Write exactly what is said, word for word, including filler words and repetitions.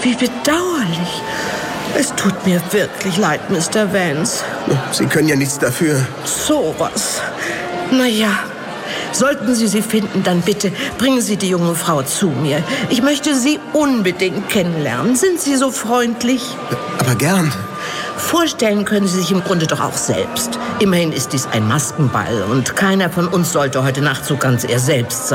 Wie bedauerlich. Es tut mir wirklich leid, Mister Vance. Sie können ja nichts dafür. So was. Na ja, sollten Sie sie finden, dann bitte bringen Sie die junge Frau zu mir. Ich möchte sie unbedingt kennenlernen. Sind Sie so freundlich? Aber gern. Vorstellen können Sie sich im Grunde doch auch selbst. Immerhin ist dies ein Maskenball und keiner von uns sollte heute Nacht so ganz er selbst sein.